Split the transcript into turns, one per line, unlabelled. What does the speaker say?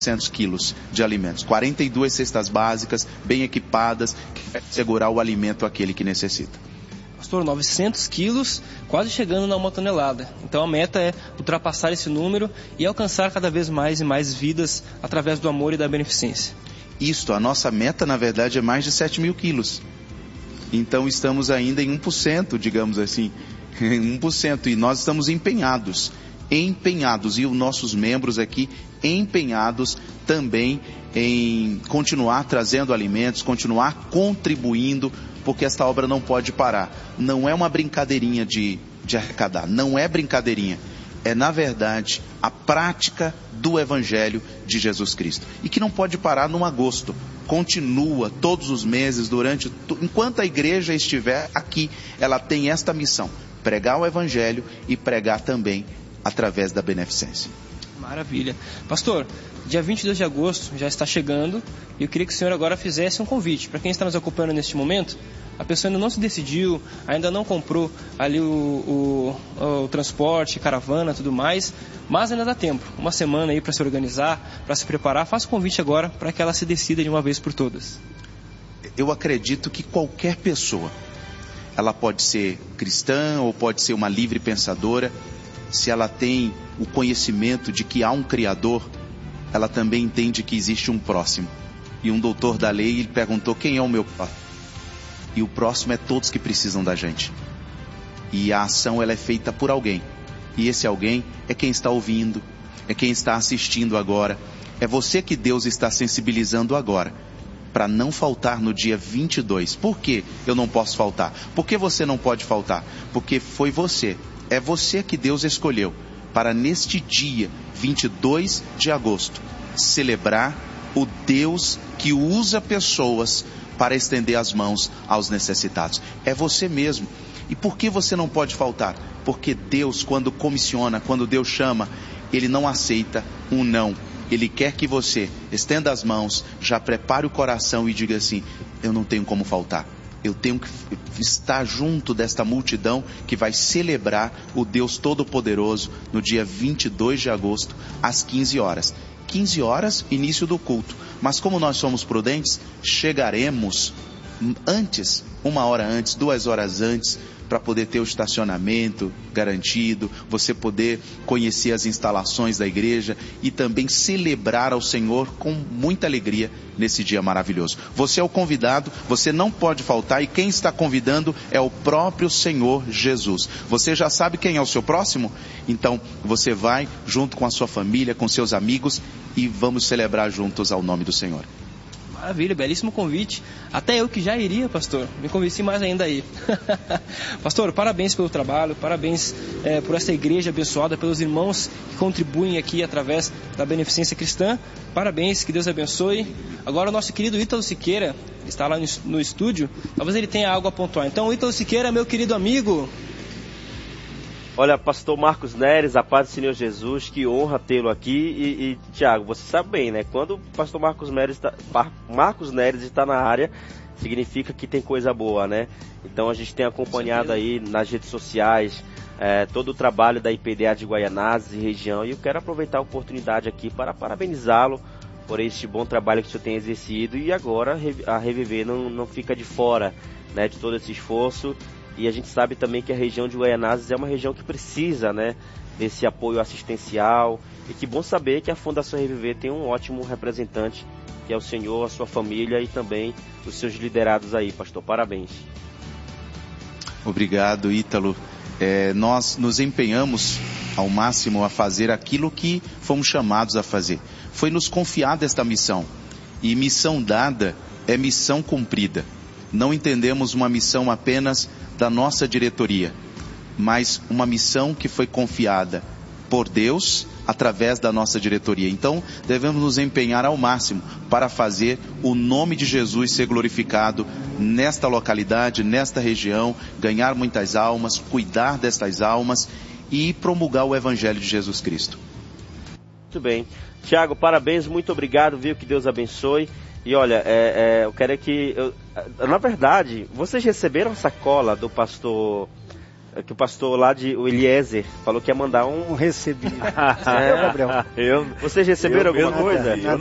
900 quilos de alimentos, 42 cestas básicas, bem equipadas, que vai segurar o alimento àquele que necessita.
Pastor, 900 quilos, quase chegando a 1 tonelada. Então a meta é ultrapassar esse número e alcançar cada vez mais e mais vidas através do amor e da beneficência.
Isto, a nossa meta, na verdade, é mais de 7 mil quilos. Então estamos ainda em 1%, digamos assim, 1%, e nós estamos empenhados, e os nossos membros aqui empenhados também em continuar trazendo alimentos, continuar contribuindo, porque esta obra não pode parar. Não é uma brincadeirinha de arrecadar, não é brincadeirinha. É, na verdade, a prática do Evangelho de Jesus Cristo. E que não pode parar no agosto. Continua todos os meses, enquanto a igreja estiver aqui, ela tem esta missão: pregar o Evangelho e pregar também através da beneficência.
Maravilha. Pastor, dia 22 de agosto já está chegando e eu queria que o senhor agora fizesse um convite. Para quem está nos acompanhando neste momento, a pessoa ainda não se decidiu, ainda não comprou ali o transporte, caravana, tudo mais, mas ainda dá tempo. Uma semana aí para se organizar, para se preparar. Faça o convite agora para que ela se decida de uma vez por todas.
Eu acredito que qualquer pessoa, ela pode ser cristã ou pode ser uma livre pensadora, se ela tem o conhecimento de que há um Criador, ela também entende que existe um próximo. E um doutor da lei, ele perguntou: quem é o meu próximo? E o próximo é todos que precisam da gente. E a ação, ela é feita por alguém. E esse alguém é quem está ouvindo, é quem está assistindo agora. É você que Deus está sensibilizando agora, para não faltar no dia 22. Por que eu não posso faltar? Por que você não pode faltar? Porque foi você. É você que Deus escolheu para neste dia 22 de agosto celebrar o Deus que usa pessoas para estender as mãos aos necessitados. É você mesmo. E por que você não pode faltar? Porque Deus, quando comissiona, quando Deus chama, Ele não aceita um não. Ele quer que você estenda as mãos, já prepare o coração e diga assim: eu não tenho como faltar. Eu tenho que estar junto desta multidão que vai celebrar o Deus Todo-Poderoso no dia 22 de agosto, às 15 horas. 15 horas, início do culto. Mas como nós somos prudentes, chegaremos antes, 1 hora antes, 2 horas antes, para poder ter o estacionamento garantido, você poder conhecer as instalações da igreja e também celebrar ao Senhor com muita alegria nesse dia maravilhoso. Você é o convidado, você não pode faltar, e quem está convidando é o próprio Senhor Jesus. Você já sabe quem é o seu próximo? Então você vai junto com a sua família, com seus amigos, e vamos celebrar juntos ao nome do Senhor.
Maravilha, belíssimo convite. Até eu que já iria, pastor. Me convenci mais ainda aí. Pastor, parabéns pelo trabalho, parabéns por essa igreja abençoada, pelos irmãos que contribuem aqui através da beneficência cristã. Parabéns, que Deus abençoe. Agora o nosso querido Ítalo Siqueira está lá no estúdio. Talvez ele tenha algo a pontuar. Então, Ítalo Siqueira, meu querido amigo.
Olha, pastor Marcos Neres, a paz do Senhor Jesus, que honra tê-lo aqui. E Tiago, você sabe bem, né? Quando o pastor Marcos Neres está na área, significa que tem coisa boa, né? Então a gente tem acompanhado aí nas redes sociais todo o trabalho da IPDA de Guaianazes e região, e eu quero aproveitar a oportunidade aqui para parabenizá-lo por este bom trabalho que o senhor tem exercido, e agora a Reviver não fica de fora, né, de todo esse esforço. E a gente sabe também que a região de Guaianazes é uma região que precisa, né, desse apoio assistencial. E que bom saber que a Fundação Reviver tem um ótimo representante, que é o senhor, a sua família e também os seus liderados aí, pastor. Parabéns.
Obrigado, Ítalo. Nós nos empenhamos ao máximo a fazer aquilo que fomos chamados a fazer. Foi nos confiada esta missão. E missão dada é missão cumprida. Não entendemos uma missão apenas da nossa diretoria, mas uma missão que foi confiada por Deus através da nossa diretoria. Então, devemos nos empenhar ao máximo para fazer o nome de Jesus ser glorificado nesta localidade, nesta região, ganhar muitas almas, cuidar destas almas e promulgar o Evangelho de Jesus Cristo.
Muito bem. Tiago, parabéns, muito obrigado, viu? Que Deus abençoe. E olha, eu quero que... na verdade, vocês receberam a sacola do pastor que o pastor lá o Eliezer falou que ia mandar um
Recebi. Gabriel?
Vocês receberam alguma coisa?